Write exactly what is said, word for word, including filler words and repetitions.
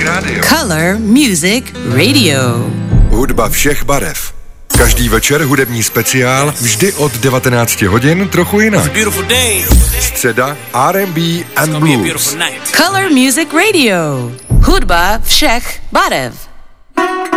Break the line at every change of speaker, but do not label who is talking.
Radio.
Color Music Radio.
Hudba všech barev. Každý večer hudební speciál, vždy od devatenáct hodin, trochu jinak. Středa R and B and Blues.
Color Music Radio. Hudba všech barev.